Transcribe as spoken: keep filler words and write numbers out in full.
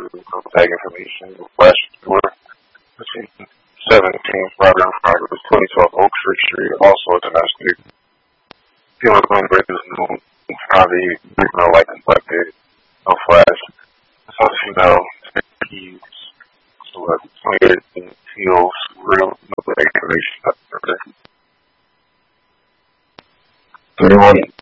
contact information, flash door, seventeen Friday Progress, twenty twelve Oak Street Street, also a domestic. Feeling going great this new Javi, no light complected, no flash. So you know, keys, so uh, twenty eighteen feels real, no information. Three one